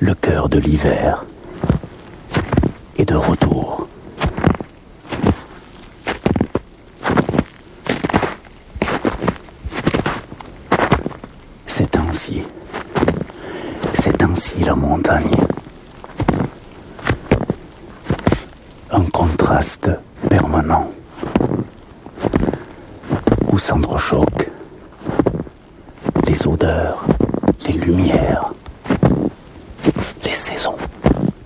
le cœur de l'hiver est de retour. C'est ainsi la montagne. Un contraste permanent où s'entrechoquent les odeurs, les lumières, les saisons.